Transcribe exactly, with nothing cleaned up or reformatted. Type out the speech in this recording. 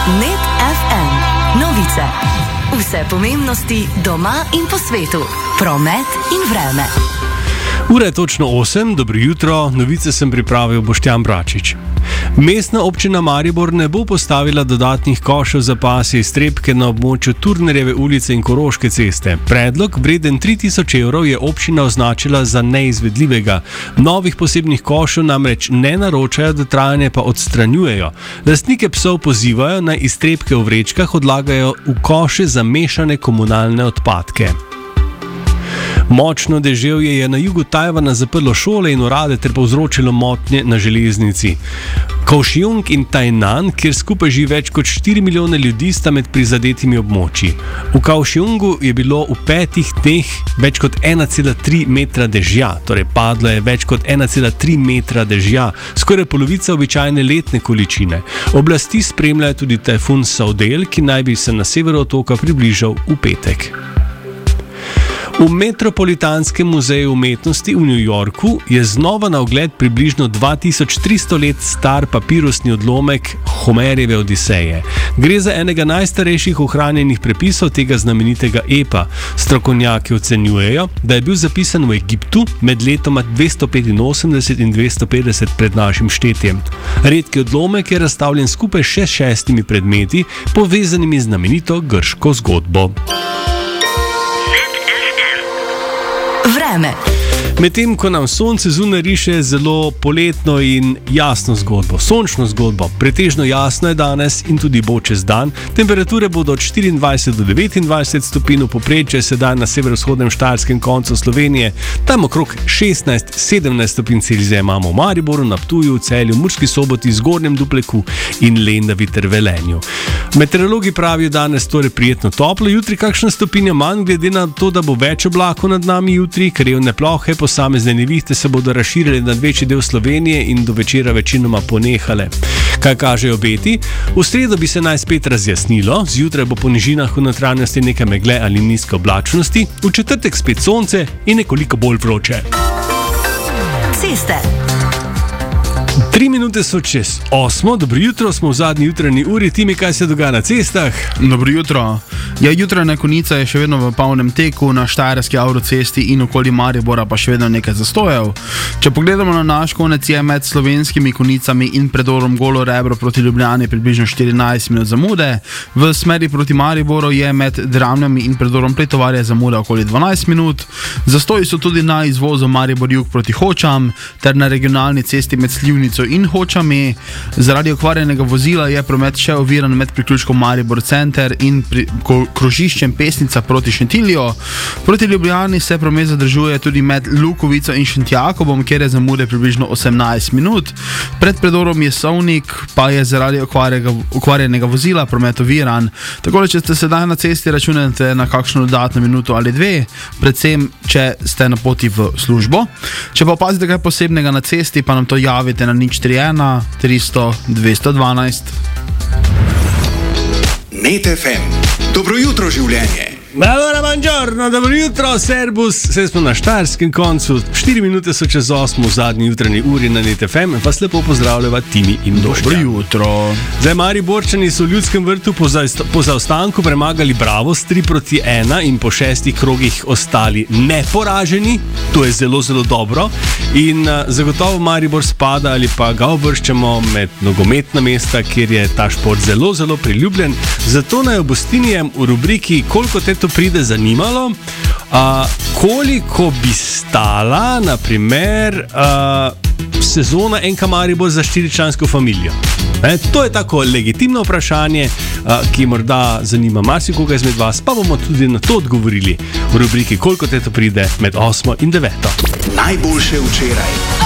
Net ef em. Novice. Vse pomembnosti doma in po svetu. Promet in vreme. Ura je točno osem, dobro jutro, novice sem pripravil Boštjan Bračič. Mestna občina Maribor ne bo postavila dodatnih košev za pasje iztrebke na območju Turnerjeve ulice in Koroške ceste. Predlog, vreden tri tisoč evrov, je občina označila za neizvedljivega. Novih posebnih košev namreč ne naročajo, dotrajanje pa odstranjujejo. Lastnike psov pozivajo, naj iztrebke v vrečkah odlagajo v koše za mešane komunalne odpadke. Močno deževje je na jugu Tajvana zaprlo šole in urade ter povzročilo motnje na železnici. Kaohsiung in Tainan, kjer skupaj živi več kot štiri milijone ljudi, sta med prizadetimi območji. V Kaohsiungu je bilo v petih dneh več kot ena cela tri metra dežja, torej padlo je več kot ena cela tri metra dežja, skoraj polovica običajne letne količine. Oblasti spremljajo tudi tajfun Saudel, ki naj bi se na severu otoka približal v petek. V Metropolitanskem muzeju umetnosti v New Yorku je znova na ogled približno dva tisoč tristo let star papirusni odlomek Homerjeve Odiseje. Gre za enega najstarejših ohranjenih prepisov tega znamenitega epa. Strokovnjaki ocenjujejo, da je bil zapisan v Egiptu med letoma dvesto petinosemdeset in dvesto petdeset pred našim štetjem. Redki odlomek je razstavljen skupaj še s šestimi predmeti, povezanimi z znamenito grško zgodbo. Vreme. Medtem ko nam sonce zunaj riše zelo poletno in jasno zgodbo, sončno zgodbo, pretežno jasno je danes in tudi bo čez dan, temperature bodo od štiriindvajset do devetindvajset stopinj, povprečje sedaj na severovzhodnem štajerskem koncu Slovenije, tam okrog šestnajst sedemnajst stopinj Celzija imamo v Mariboru, na Ptuju, Celju, Murski Soboti, Zgornjem Dupleku in Lendavi ter Velenju. Meteorologi pravijo danes torej prijetno toplo, jutri kakšna stopinja manj, glede na to, da bo več oblakov nad nami jutri, krajevne plohe, posamezne nevihte se bodo razširile nad večji del Slovenije in do večera večinoma ponehale. Kaj kažejo obeti? V sredo bi se naj spet razjasnilo, zjutraj bo po nižinah v notranjosti nekaj megle ali nizke oblačnosti, v četrtek spet sonce in nekoliko bolj vroče. Ceste. Tri minute so čez osmo, dobro jutro, smo v zadnji jutranji uri. Timi, kaj se dogaja na cestah? Dobro jutro. Ja, jutranja konica je še vedno v polnem teku, na štajerski avtocesti in okoli Maribora pa še vedno nekaj zastojev. Če pogledamo na naš konec, je med slovenskimi konicami in predorom Golo Rebro proti Ljubljani približno štirinajst minut zamude. V smeri proti Mariboru je med Dramljami in predorom Pletovarja zamuda okoli dvanajst minut. Zastoji so tudi na izvozu Maribor jug proti Hočam ter na regionalni cesti med Slivnico in Hočami. Zaradi okvarjenega vozila je promet še oviran med priključkom Maribor Center in pri, ko, krožiščem Pesnica proti Šentilju. Proti Ljubljani se promet zadržuje tudi med Lukovico in Šentjakobom, kjer je zamude približno osemnajst minut. Pred predorom Jesovnik pa je zaradi okvarjenega vozila promet oviran. Tako da, če ste sedaj na cesti, računate na kakšno dodatno minuto ali dve, predvsem, če ste na poti v službo. Če pa opazite kaj posebnega na cesti, pa nam to javite na nič tri ena tristo dvesto dvanajst. Net ef em. Dobro jutro, življenje. Allora, buongiorno, dobro jutro, servus, vse smo na štajerskem koncu, štiri minute so čez osmo v zadnji jutranji uri na Net ef em, vas lepo pozdravljava Timi in Boštjan. Dobro jutro. Zdaj, Mariborčani so v Ljudskem vrtu po, za, po zaostanku premagali Bravos tri proti ena in po šestih krogih ostali neporaženi, to je zelo, zelo dobro in uh, zagotovo Maribor spada ali pa ga uvrščamo med nogometna mesta, kjer je ta šport zelo, zelo priljubljen, zato naj obostinjem v rubriki Koliko te to pride zanimalo, uh, koliko bi stala, na primer, uh, sezona en ka Maribor za štiričlansko familijo. Ne? To je tako legitimno vprašanje, uh, ki morda zanima marsikoga izmed vas, pa bomo tudi na to odgovorili v rubriki Koliko te to pride med osmo in deveto. Najboljše včeraj.